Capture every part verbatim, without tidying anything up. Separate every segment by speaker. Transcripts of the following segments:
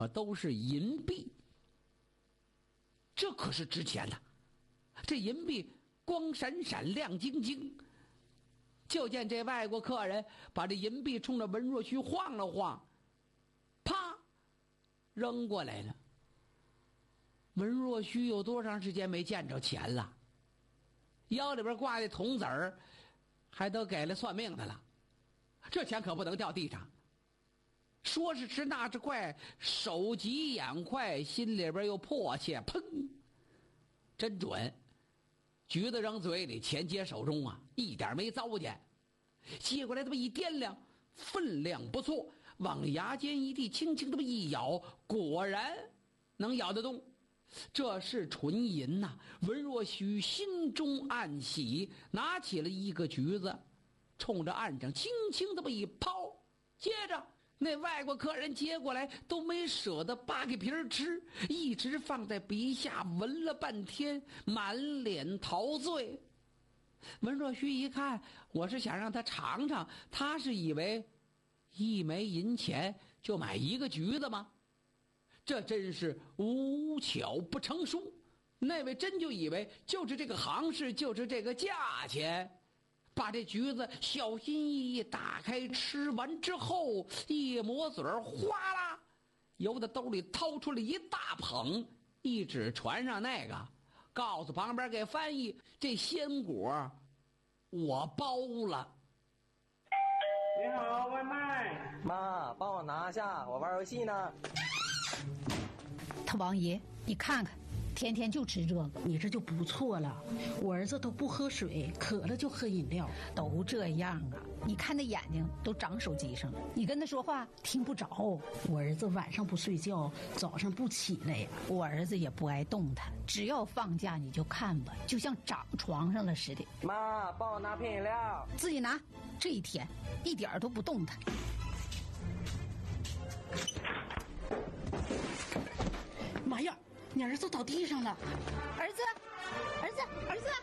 Speaker 1: 都是银币，这可是值钱的。这银币光闪闪亮晶晶，就见这外国客人把这银币冲着文若虚晃了晃，啪扔过来了。文若虚有多长时间没见着钱了？腰里边挂的铜子儿还都给了算命的了，这钱可不能掉地上。说是迟那是快，手急眼快，心里边又迫切，砰，真准。橘子扔嘴里，钱接手中啊，一点没糟践。接过来这么一掂量，分量不错，往牙尖一递，轻轻这么一咬，果然能咬得动。这是纯银呐、啊！文若虚心中暗喜，拿起了一个橘子，冲着岸上轻轻这么一抛，接着那外国客人接过来都没舍得扒开皮儿吃，一直放在鼻下闻了半天，满脸陶醉。文若虚一看，我是想让他尝尝，他是以为一枚银钱就买一个橘子吗？这真是无巧不成书，那位真就以为就是这个行市，就是这个价钱。把这橘子小心翼翼打开，吃完之后一抹嘴儿，哗啦由他兜里掏出了一大捧，一指船上那个，告诉旁边给翻译，这鲜果我包了。
Speaker 2: 你好，外卖。
Speaker 3: 妈，帮我拿下，我玩游戏呢。
Speaker 4: 他王爷，你看看，天天就吃这个，
Speaker 5: 你这就不错了。我儿子都不喝水，渴了就喝饮料，
Speaker 4: 都这样啊。你看那眼睛都长手机上了，你跟他说话听不着。
Speaker 5: 我儿子晚上不睡觉，早上不起来呀。
Speaker 4: 我儿子也不爱动弹，只要放假你就看吧，就像长床上了似的。
Speaker 3: 妈，帮我拿瓶饮料。
Speaker 4: 自己拿。这一天一点都不动弹。
Speaker 5: 妈呀，你儿子倒地上了！
Speaker 4: 儿子，儿子，儿子！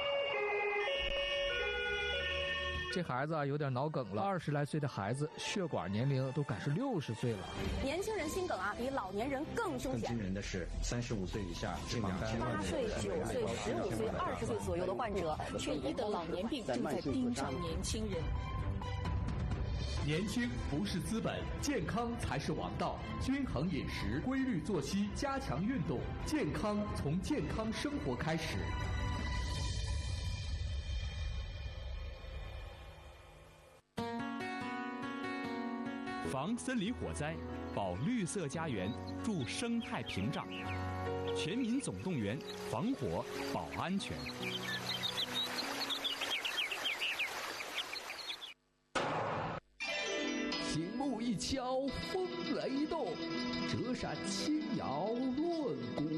Speaker 6: 这孩子啊有点脑梗了，二十来岁的孩子，血管年龄都赶是六十岁了。
Speaker 7: 年轻人心梗啊，比老年人更凶险。
Speaker 8: 更惊人的是，三十五岁以下近两千万人，
Speaker 7: 八岁、九岁、十五岁、二十岁左右的患者，却医得老年病正在盯上年轻人。
Speaker 9: 年轻不是资本，健康才是王道。均衡饮食，规律作息，加强运动，健康从健康生活开始。
Speaker 10: 防森林火灾，保绿色家园，助生态屏障。全民总动员，防火保安全。
Speaker 11: 醒目一敲，风雷动；折扇轻摇，论古。